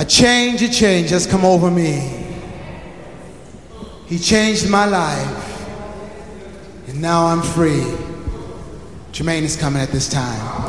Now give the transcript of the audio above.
A change has come over me. He changed my life, and now I'm free. Jermaine is coming at this time.